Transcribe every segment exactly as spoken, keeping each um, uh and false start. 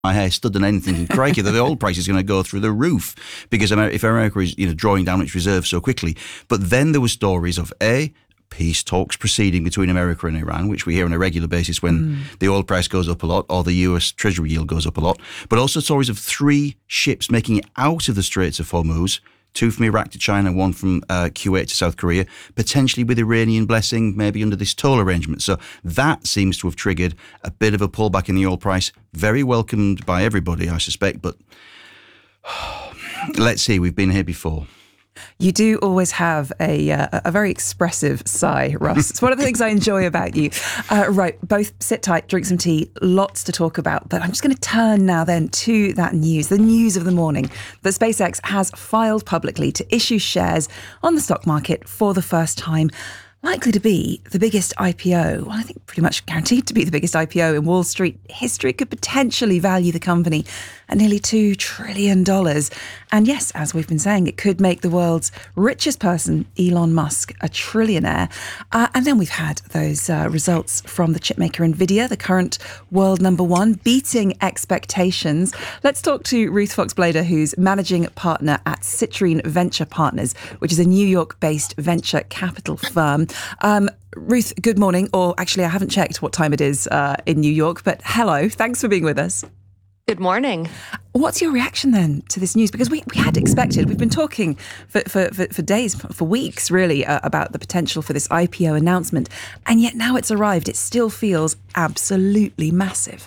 my hair stood on anything, and crikey, that the oil price is going to go through the roof because Amer- if America is, you know, drawing down its reserves so quickly. But then there were stories of A, peace talks proceeding between America and Iran, which we hear on a regular basis when mm. the oil price goes up a lot or the U S Treasury yield goes up a lot. But also stories of three ships making it out of the Straits of Hormuz, two from Iraq to China, one from uh, Kuwait to South Korea, potentially with Iranian blessing, maybe under this toll arrangement. So that seems to have triggered a bit of a pullback in the oil price, very welcomed by everybody, I suspect. But let's see, we've been here before. You do always have a uh, a very expressive sigh, Ross. It's one of the things I enjoy about you. Uh, right, both sit tight, drink some tea, lots to talk about. But I'm just going to turn now then to that news, the news of the morning, that SpaceX has filed publicly to issue shares on the stock market for the first time. Likely to be the biggest I P O, well, I think pretty much guaranteed to be the biggest I P O in Wall Street history. Could potentially value the company at nearly two trillion dollars. And yes, as we've been saying, it could make the world's richest person, Elon Musk, a trillionaire. Uh, and then we've had those uh, results from the chipmaker Nvidia, the current world number one, beating expectations. Let's talk to Ruth Fox-Blader, who's managing partner at Citrine Venture Partners, which is a New York-based venture capital firm. Um, Ruth, good morning. Or actually, I haven't checked what time it is uh, in New York, but hello. Thanks for being with us. Good morning. What's your reaction then to this news? Because we, we had expected, we've been talking for, for, for, for days, for weeks really, uh, about the potential for this I P O announcement. And yet now it's arrived, it still feels absolutely massive.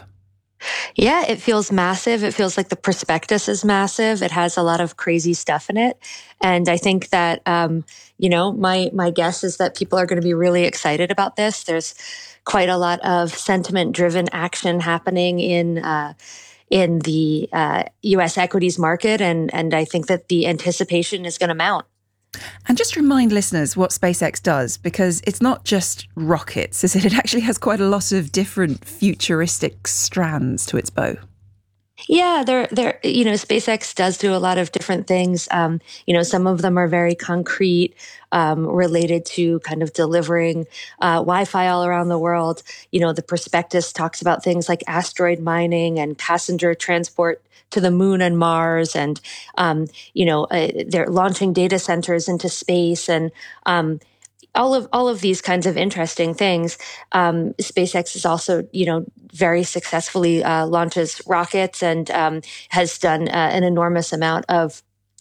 Yeah, it feels massive. It feels like the prospectus is massive. It has a lot of crazy stuff in it. And I think that, um, you know, my, my guess is that people are going to be really excited about this. There's quite a lot of sentiment-driven action happening in uh, in the uh, U S equities market. And, and I think that the anticipation is going to mount. And just remind listeners what SpaceX does, because it's not just rockets, is it? It actually has quite a lot of different futuristic strands to its bow. Yeah, there, there. You know, SpaceX does do a lot of different things. Um, you know, some of them are very concrete, um, related to kind of delivering uh, Wi-Fi all around the world. You know, the prospectus talks about things like asteroid mining and passenger transport to the moon and Mars, and um, you know, uh, they're launching data centers into space, and um, all of all of these kinds of interesting things. Um, SpaceX is also, you know, very successfully uh, launches rockets and um, has done uh, an enormous amount of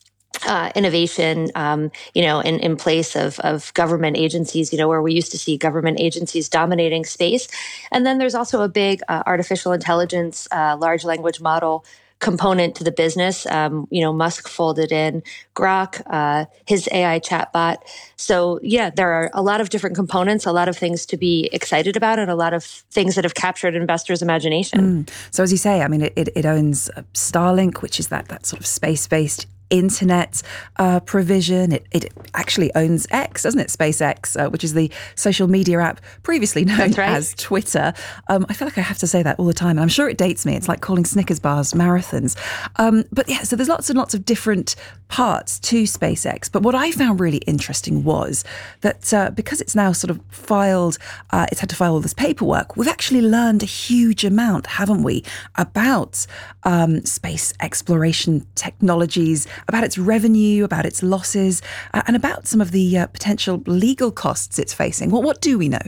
uh, innovation, um, you know, in, in place of, of government agencies, you know, where we used to see government agencies dominating space. And then there's also a big uh, artificial intelligence, uh, large language model component to the business. Um, you know, Musk folded in Grok, uh, his A I chatbot. So yeah, there are a lot of different components, a lot of things to be excited about, and a lot of things that have captured investors' imagination. Mm. So as you say, I mean, it, it, it owns Starlink, which is that that sort of space-based internet uh, provision. It, it actually owns X, doesn't it? SpaceX, uh, which is the social media app previously known right. as Twitter. Um, I feel like I have to say that all the time, and I'm sure it dates me. It's like calling Snickers bars marathons. Um, but yeah, so there's lots and lots of different parts to SpaceX. But what I found really interesting was that uh, because it's now sort of filed, uh, it's had to file all this paperwork, we've actually learned a huge amount, haven't we, about um, space exploration technologies, about its revenue, about its losses, uh, and about some of the uh, potential legal costs it's facing. What, what do we know?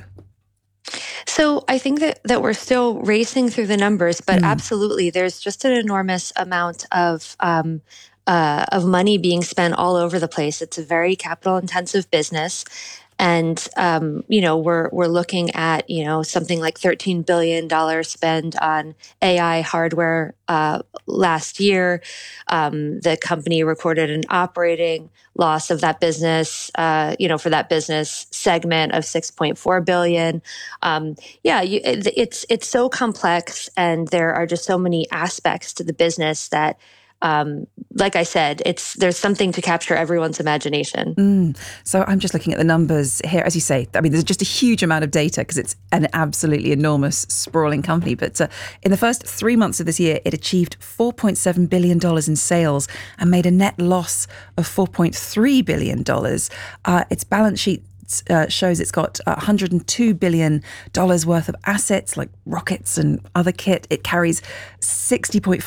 So I think that, that we're still racing through the numbers, but Mm. absolutely, there's just an enormous amount of um, uh, of money being spent all over the place. It's a very capital intensive business. And, um, you know, we're we're looking at, you know, something like thirteen billion dollars spend on A I hardware uh, last year. Um, the company recorded an operating loss of that business, uh, you know, for that business segment of six point four billion dollars. Um, yeah, you, it, it's it's so complex, and there are just so many aspects to the business that, Um, like I said, it's there's something to capture everyone's imagination. Mm. So I'm just looking at the numbers here. As you say, I mean, there's just a huge amount of data because it's an absolutely enormous, sprawling company. But uh, in the first three months of this year, it achieved four point seven billion dollars in sales and made a net loss of four point three billion dollars. Uh, its balance sheet uh, shows it's got one hundred two billion dollars worth of assets like rockets and other kit. It carries sixty point